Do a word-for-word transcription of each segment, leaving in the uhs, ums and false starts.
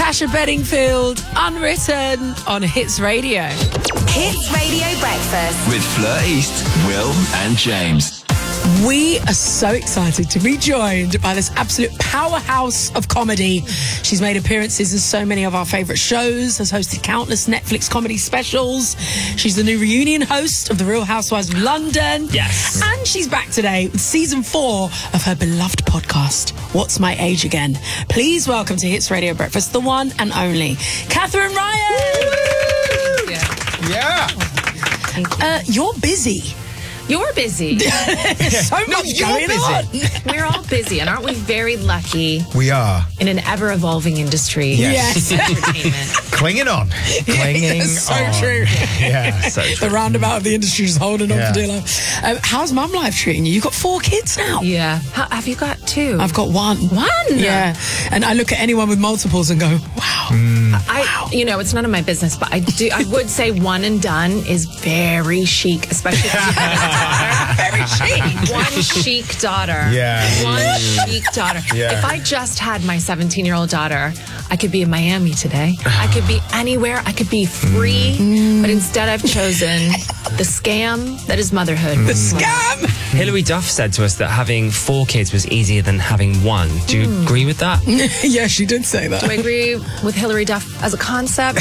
Tasha Bedingfield, Unwritten on Hits Radio. Hits Radio Breakfast with Fleur East, Will and James. We are so excited to be joined by this absolute powerhouse of comedy. She's made appearances in so many of our favourite shows, has hosted countless Netflix comedy specials. She's the new reunion host of The Real Housewives of London. Yes. And she's back today with season four of her beloved podcast, What's My Age Again? Please welcome to Hits Radio Breakfast, the one and only Katherine Ryan. Yeah. Uh, you're busy. You're busy. so No, much you're going on. busy. We're all busy, and aren't we very lucky We are. in an ever-evolving industry? Yes. of entertainment. Clinging on. Clinging so on. true. Yeah. So The roundabout of the industry is holding on Yeah. for dear life. Um, how's mum life treating you? You've got four kids now. Yeah. How, have you got two? I've got one. One? Yeah. And I look at anyone with multiples and go, wow. I, you know, it's none of my business, but I do. I would say one and done is very chic, especially if you have a daughter. Very chic. One chic daughter. Yeah. One chic daughter. Yeah. If I just had my seventeen-year-old daughter, I could be in Miami today. I could be anywhere. I could be free. Mm. But instead, I've chosen the scam that is motherhood. The scam. Hilary Duff said to us that having four kids was easier than having one. Do you agree with that? Yeah, she did say that. Do I agree with Hilary Duff as a concept?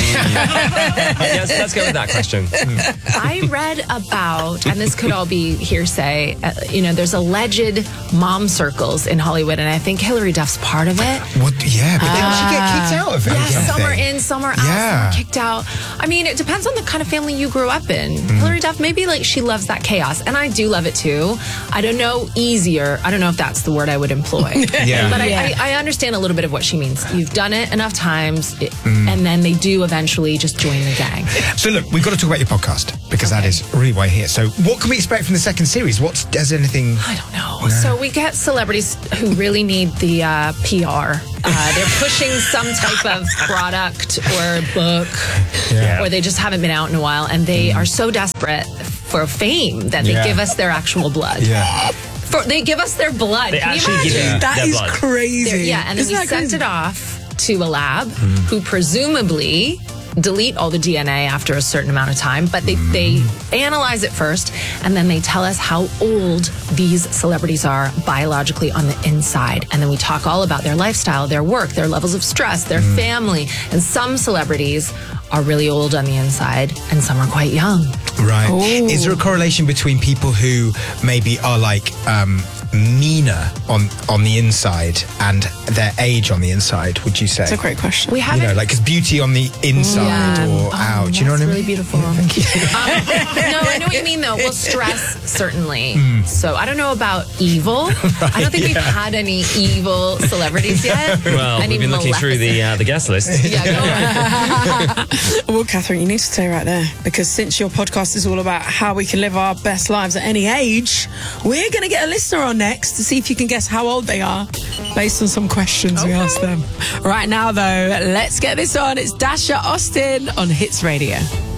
Yes, let's go with that question. I read about, and this could all be hearsay, uh, you know, there's alleged mom circles in Hollywood, and I think Hilary Duff's part of it. What? Yeah, but then she get kicked out of it. Yeah, don't some are they? in, some are out, Yeah. some are kicked out. I mean, it depends on the kind of family you grew up in. Hilary Duff, maybe like she loves that chaos, and I do love it too. I don't know, easier. I don't know if that's the word I would employ. Yeah. But I, Yeah. I, I understand a little bit of what she means. You've done it enough times, it, and then they do eventually just join the gang. So look, we've got to talk about your podcast because that is really why you're here. So what can we expect from the second series? What's does anything? I don't know. So we get celebrities who really need the uh, P R. Uh, they're pushing some type of product or book, Yeah. or they just haven't been out in a while, and they are so desperate for fame that they Yeah. give us their actual blood. Yeah. For, they give us their blood. They Can you actually give imagine? you That their is blood. crazy. They're- yeah, and then Isn't we that sent crazy? it off to a lab who presumably delete all the D N A after a certain amount of time, but they, they analyze it first, and then they tell us how old these celebrities are biologically on the inside. And then we talk all about their lifestyle, their work, their levels of stress, their family. And some celebrities are really old on the inside, and some are quite young. Right. Is there a correlation between people who maybe are like um, meaner on on the inside and their age on the inside? Would you say? That's a great question. We You haven't. know, like is beauty on the inside Yeah. or Oh, out? Do you know what I that's mean? really beautiful. Thank you. Um, no, I know what you mean, though. Well, stress, certainly. So I don't know about evil. I don't think we've had any evil celebrities yet. Well, Any we've been looking through the uh, the guest list. Yeah, go on. Well, Katherine, you need to stay right there because since your podcast is all about how we can live our best lives at any age, we're going to get a listener on next to see if you can guess how old they are based on some questions we asked them. Right now, though, let's get this on. It's Dasha Austin on Hits Radio.